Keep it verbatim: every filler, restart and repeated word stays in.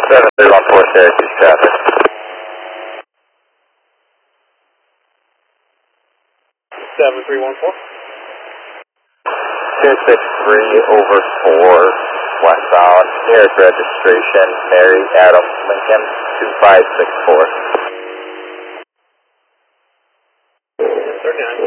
seven three one four Syracuse traffic. seven three one four. two six three over four, westbound, nearest registration, Mary Adam Lincoln, two five six four. thirty-nine.